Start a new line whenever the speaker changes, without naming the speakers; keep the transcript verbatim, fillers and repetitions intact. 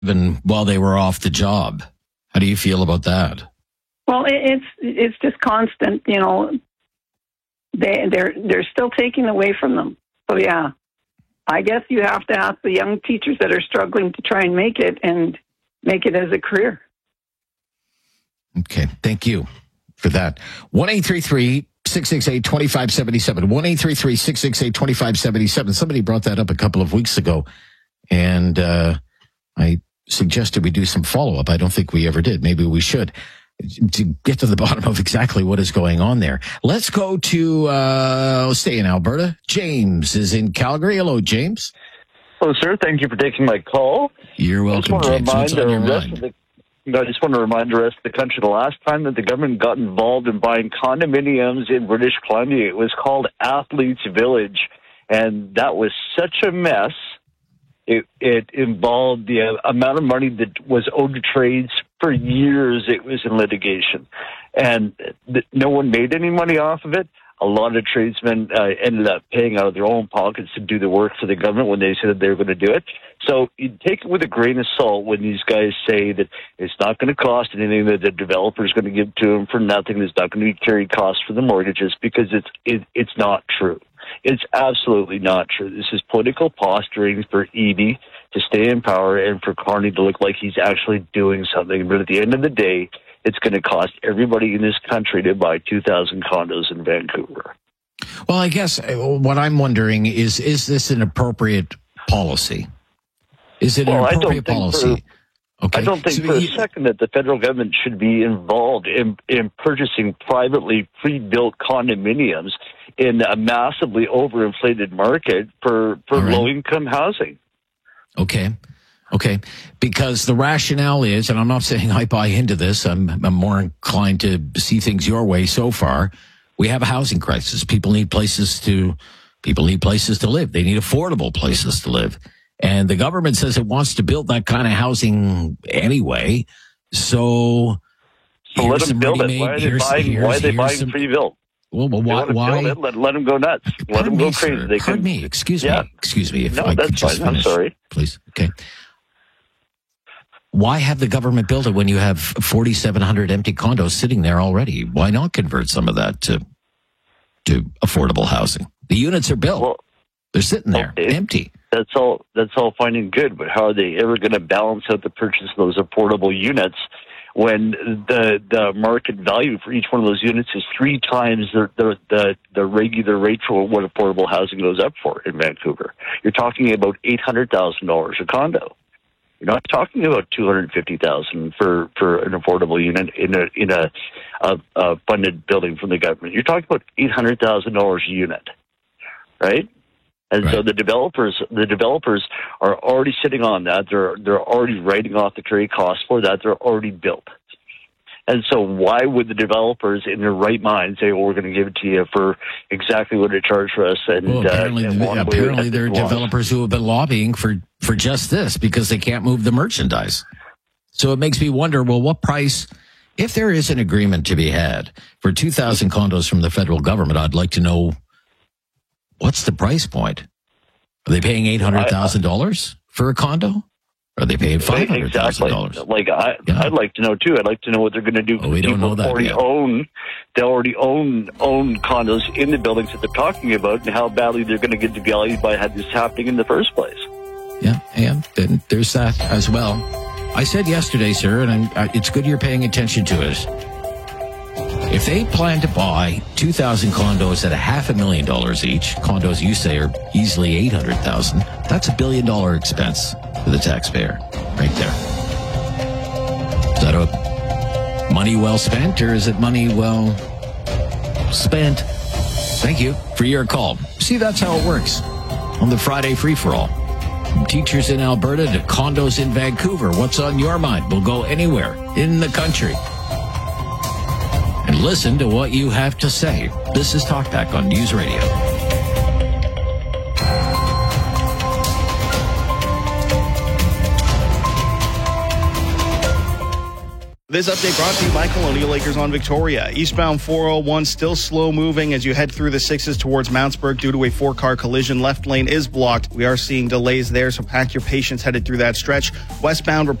even while they were off the job. How do you feel about that?
Well, it, it's it's just constant, you know. They they're they're still taking away from them. So yeah, I guess you have to ask the young teachers that are struggling to try and make it and make it as a career.
Okay, thank you for that. one eight three three, six six eight, two five seven seven. one eight three three, six six eight, two five seven seven. Somebody brought that up a couple of weeks ago, and uh, I suggested we do some follow-up. I don't think we ever did. Maybe we should, to get to the bottom of exactly what is going on there. Let's go to, uh, let's stay in Alberta. James is in Calgary. Hello, James.
Hello, sir. Thank you for taking my call.
You're welcome, James. What's on your mind?
The, I just want to remind the rest of the country, the last time that the government got involved in buying condominiums in British Columbia, it was called Athletes Village, and that was such a mess. It, it involved the amount of money that was owed to trades for years. It was in litigation, and th- no one made any money off of it. A lot of tradesmen uh, ended up paying out of their own pockets to do the work for the government when they said that they were going to do it. So you take it with a grain of salt when these guys say that it's not going to cost anything, that the developer is going to give to them for nothing. There's not going to be carried costs for the mortgages, because it's it, it's not true. It's absolutely not true. This is political posturing for Eby to stay in power and for Carney to look like he's actually doing something. But at the end of the day, it's going to cost everybody in this country to buy two thousand condos in Vancouver.
Well, I guess what I'm wondering is, is this an appropriate policy? Is it
well,
an appropriate
I don't
policy?
For,
okay.
I don't think
so
for
you,
a second that the federal government should be involved in, in purchasing privately pre-built condominiums in a massively overinflated market for, for right. low-income housing.
Okay. Okay. Because the rationale is, and I'm not saying I buy into this, I'm, I'm more inclined to see things your way so far. We have a housing crisis. People need places to, people need places to live. They need affordable places to live. And the government says it wants to build that kind of housing anyway. So,
so let them build it. Why are they buying, why are they buying some, pre-built?
Well, well why? why?
It, let, let them go nuts. Let them go
me,
crazy.
Sir.
They
Pardon
can,
me. Excuse
yeah.
me. Excuse me. If
no,
I
that's
could just
fine.
finish,
I'm sorry.
Please. Okay. Why have the government build it when you have forty-seven hundred empty condos sitting there already? Why not convert some of that to to affordable housing? The units are built. Well, they're sitting there, okay. empty.
That's all. That's all fine and good, but how are they ever going to balance out the purchase of those affordable units when the the market value for each one of those units is three times the the the, the regular rate for what affordable housing goes up for in Vancouver? You're talking about eight hundred thousand dollars a condo. You're not talking about two hundred fifty thousand dollars for for an affordable unit in a in a, a, a funded building from the government. You're talking about eight hundred thousand dollars a unit, right? And right. so the developers, the developers are already sitting on that. They're they're already writing off the carry costs for that. They're already built. And so why would the developers in their right mind say, well, we're going to give it to you for exactly what it charged for us? And,
well, apparently,
uh, and
the, apparently there are developers who have been lobbying for, for just this because they can't move the merchandise. So it makes me wonder, well, what price, if there is an agreement to be had for two thousand condos from the federal government, I'd like to know, what's the price point? Are they paying eight hundred thousand dollars for a condo? Are they paying five hundred thousand dollars?
Exactly. Like I, yeah. I'd like to know too. I'd like to know what they're going to do.
Oh, we don't know that
already
yet.
Own, they already own own condos in the buildings that they're talking about, and how badly they're going to get devalued by had this happening in the first place.
Yeah, and then there's that as well. I said yesterday, sir, and I'm, uh, it's good you're paying attention to it. If they plan to buy two thousand condos at a half a million dollars each, condos you say are easily eight hundred thousand dollars, that's a billion dollar expense for the taxpayer right there. Is that a money well spent, or is it money well spent? Thank you for your call. See, that's how it works on the Friday free-for-all. From teachers in Alberta to condos in Vancouver. What's on your mind? We'll go anywhere in the country and listen to what you have to say. This is Talkback on News Radio.
This update brought to you by Colonial Acres on Victoria. Eastbound four oh one still slow moving as you head through the sixes towards Mountsburg due to a four-car collision. Left lane is blocked. We are seeing delays there, so pack your patience headed through that stretch. Westbound